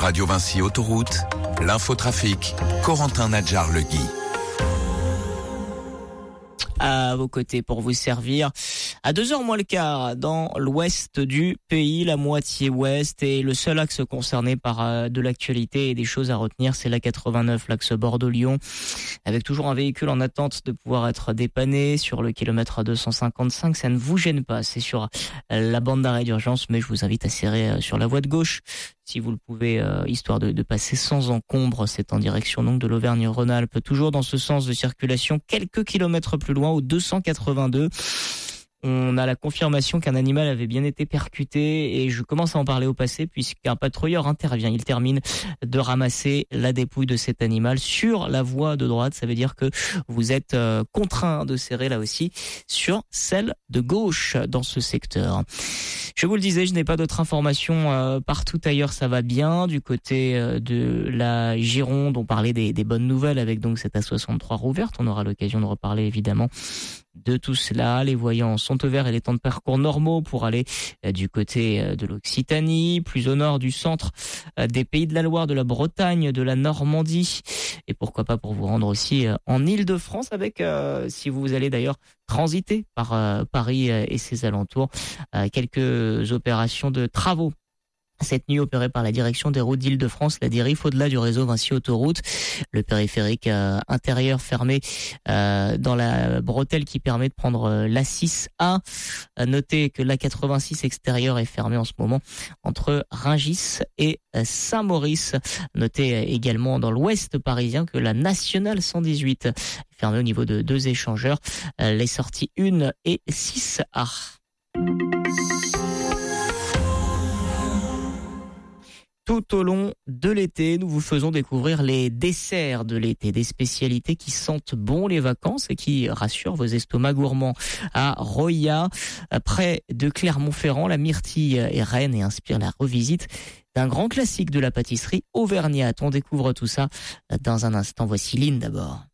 Radio Vinci Autoroute, l'infotrafic, Corentin Nadjar-Legui. À vos côtés pour vous servir à 2h moins le quart dans l'ouest du pays, la moitié ouest, et le seul axe concerné par de l'actualité et des choses à retenir, c'est la 89, l'axe Bordeaux-Lyon, avec toujours un véhicule en attente de pouvoir être dépanné sur le kilomètre 255. Ça ne vous gêne pas, c'est sur la bande d'arrêt d'urgence, mais je vous invite à serrer sur la voie de gauche si vous le pouvez, histoire de passer sans encombre. C'est en direction donc de l'Auvergne-Rhône-Alpes, toujours dans ce sens de circulation, quelques kilomètres plus loin, au 282. On a la confirmation qu'un animal avait bien été percuté, et je commence à en parler au passé puisqu'un patrouilleur intervient. Il termine de ramasser la dépouille de cet animal sur la voie de droite. Ça veut dire que vous êtes contraint de serrer là aussi sur celle de gauche dans ce secteur. Je vous le disais, je n'ai pas d'autres informations partout ailleurs. Ça va bien du côté de la Gironde. On parlait des bonnes nouvelles avec donc cette A63 rouverte. On aura l'occasion de reparler évidemment de tout cela. Les voyants sont au vert et les temps de parcours normaux pour aller du côté de l'Occitanie, plus au nord du centre des Pays de la Loire, de la Bretagne, de la Normandie, et pourquoi pas pour vous rendre aussi en Île-de-France avec, si vous allez d'ailleurs transiter par Paris et ses alentours, quelques opérations de travaux cette nuit opérée par la direction des routes d'Île-de-France, la DIRIF, au-delà du réseau Vinci Autoroute. Le périphérique intérieur fermé dans la bretelle qui permet de prendre l'A6A. Notez que l'A86 extérieur est fermé en ce moment entre Rungis et Saint-Maurice. Notez également dans l'ouest parisien que la nationale 118 est fermée au niveau de deux échangeurs, les sorties 1 et 6A. Tout au long de l'été, nous vous faisons découvrir les desserts de l'été, des spécialités qui sentent bon les vacances et qui rassurent vos estomacs gourmands. À Roya, près de Clermont-Ferrand, la myrtille est reine et inspire la revisite d'un grand classique de la pâtisserie auvergnate. On découvre tout ça dans un instant. Voici Lynn d'abord.